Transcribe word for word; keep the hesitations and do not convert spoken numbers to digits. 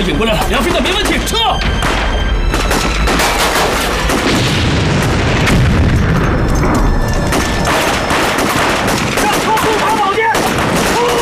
警过来了，梁飞的没问题，撤！